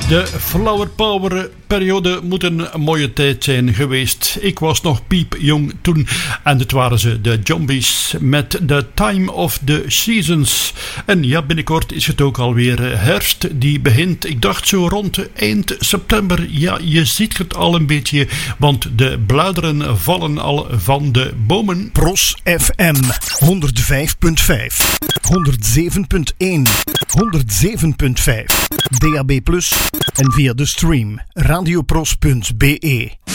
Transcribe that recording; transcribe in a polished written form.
De Flower Power periode moet een mooie tijd zijn geweest. Ik was nog piepjong toen en het waren ze, de Zombies, met The Time of the Seasons. En ja, binnenkort is het ook alweer herfst die begint. Ik dacht zo rond eind september. Ja, je ziet het al een beetje, want de bladeren vallen al van de bomen. Pros FM 105.5, 107.1, 107.5, DAB+ en via de stream radiopros.be.